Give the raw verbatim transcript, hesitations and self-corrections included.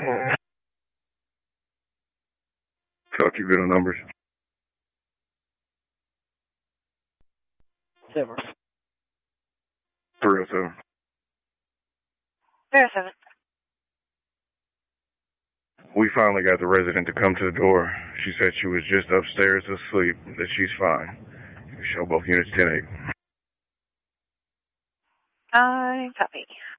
Talk your middle numbers. Silver. three oh seven. three oh seven. We finally got the resident to come to the door. She said she was just upstairs asleep, that she's fine. Show both units ten eight. I copy.